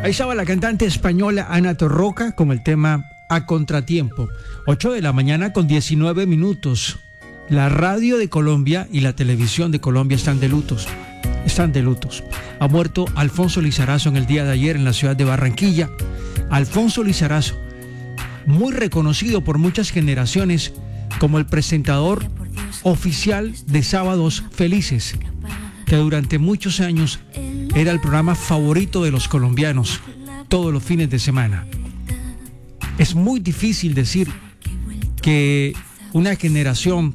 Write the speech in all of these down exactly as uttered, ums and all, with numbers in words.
Ahí estaba la cantante española Ana Torroja con el tema A Contratiempo. ocho de la mañana con diecinueve minutos. La radio de Colombia y la televisión de Colombia están de lutos. Están de lutos. Ha muerto Alfonso Lizarazo en el día de ayer en la ciudad de Barranquilla. Alfonso Lizarazo, muy reconocido por muchas generaciones como el presentador oficial de Sábados Felices, que durante muchos años era el programa favorito de los colombianos todos los fines de semana. Es muy difícil decir que una generación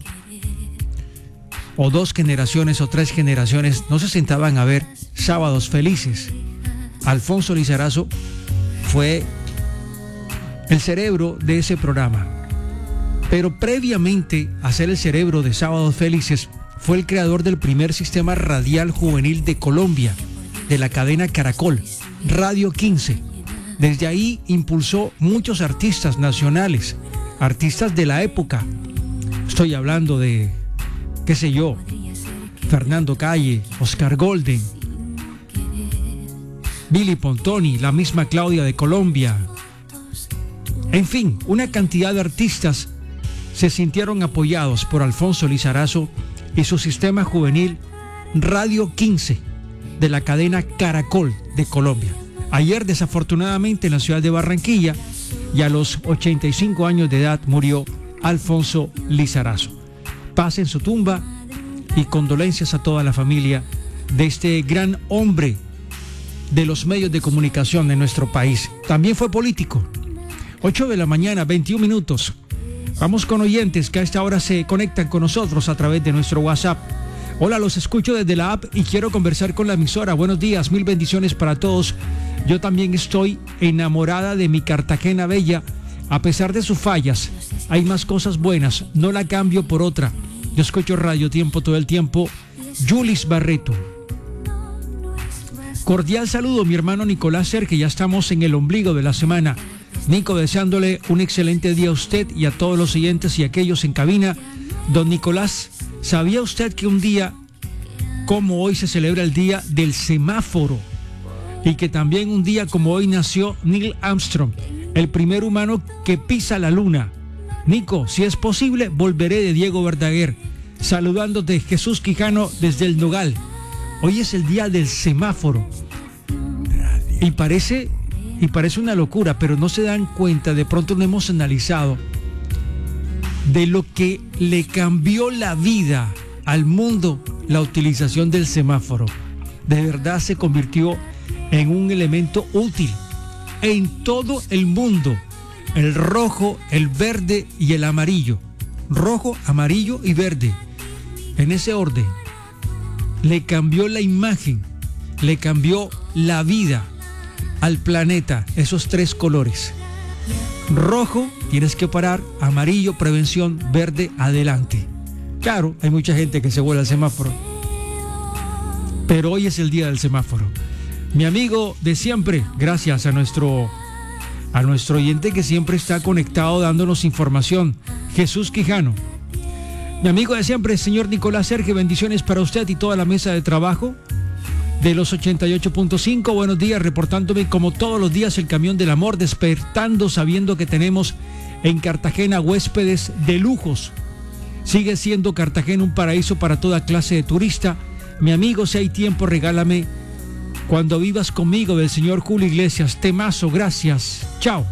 o dos generaciones o tres generaciones no se sentaban a ver Sábados Felices. Alfonso Lizarazo fue el cerebro de ese programa, pero previamente a ser el cerebro de Sábados Felices fue el creador del primer sistema radial juvenil de Colombia, de la cadena Caracol, Radio quince. Desde ahí impulsó muchos artistas nacionales, artistas de la época. Estoy hablando de, qué sé yo, Fernando Calle, Oscar Golden, Billy Pontoni, la misma Claudia de Colombia. En fin, una cantidad de artistas se sintieron apoyados por Alfonso Lizarazo y su sistema juvenil Radio quince de la cadena Caracol de Colombia. Ayer, desafortunadamente, en la ciudad de Barranquilla, y a los ochenta y cinco años de edad, murió Alfonso Lizarazo. Paz en su tumba y condolencias a toda la familia de este gran hombre de los medios de comunicación de nuestro país. También fue político. ocho de la mañana, veintiún minutos. Vamos con oyentes que a esta hora se conectan con nosotros a través de nuestro WhatsApp. Hola, los escucho desde la app y quiero conversar con la emisora. Buenos días, mil bendiciones para todos. Yo también estoy enamorada de mi Cartagena bella. A pesar de sus fallas, hay más cosas buenas. No la cambio por otra. Yo escucho Radio Tiempo todo el tiempo. Julis Barreto. Cordial saludo, mi hermano Nicolás Ser, que ya estamos en el ombligo de la semana. Nico, deseándole un excelente día a usted y a todos los oyentes y aquellos en cabina. Don Nicolás, ¿sabía usted que un día como hoy se celebra el día del semáforo? Y que también un día como hoy nació Neil Armstrong, el primer humano que pisa la luna. Nico, si es posible, volveré de Diego Verdaguer. Saludándote, Jesús Quijano desde el Nogal. Hoy es el día del semáforo. Y parece, y parece una locura, pero no se dan cuenta, de pronto no hemos analizado de lo que le cambió la vida al mundo la utilización del semáforo. De verdad se convirtió en un elemento útil en todo el mundo. El rojo, el verde y el amarillo. Rojo, amarillo y verde. En ese orden. Le cambió la imagen, le cambió la vida al planeta, esos tres colores. Rojo, tienes que parar. Amarillo, prevención. Verde, adelante. Claro, hay mucha gente que se vuela al semáforo, pero hoy es el día del semáforo. Mi amigo de siempre, gracias a nuestro a nuestro oyente que siempre está conectado dándonos información, Jesús Quijano. Mi amigo de siempre, señor Nicolás Sergio, bendiciones para usted y toda la mesa de trabajo de los ochenta y ocho punto cinco. Buenos días, reportándome como todos los días el camión del amor, despertando sabiendo que tenemos en Cartagena huéspedes de lujos. Sigue siendo Cartagena un paraíso para toda clase de turista. Mi amigo, si hay tiempo, regálame Cuando vivas conmigo, del señor Julio Iglesias. Temazo, gracias. Chao.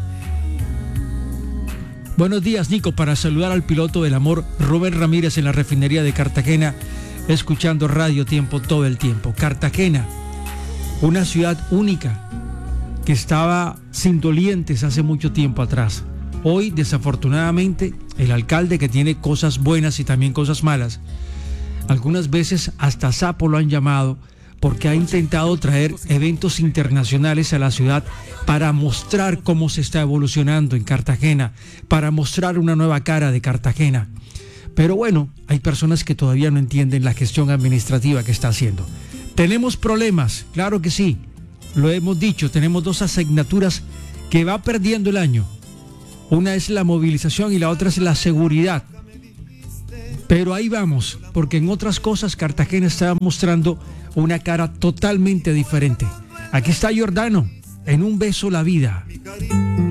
Buenos días, Nico, para saludar al piloto del amor, Rubén Ramírez, en la refinería de Cartagena, escuchando Radio Tiempo todo el tiempo. Cartagena, una ciudad única que estaba sin dolientes hace mucho tiempo atrás. Hoy, desafortunadamente, el alcalde, que tiene cosas buenas y también cosas malas, algunas veces hasta sapo lo han llamado, porque ha intentado traer eventos internacionales a la ciudad para mostrar cómo se está evolucionando en Cartagena, para mostrar una nueva cara de Cartagena. Pero bueno, hay personas que todavía no entienden la gestión administrativa que está haciendo. Tenemos problemas, claro que sí, lo hemos dicho, tenemos dos asignaturas que va perdiendo el año. Una es la movilización y la otra es la seguridad. Pero ahí vamos, porque en otras cosas Cartagena está mostrando una cara totalmente diferente. Aquí está Giordano, en un beso la vida.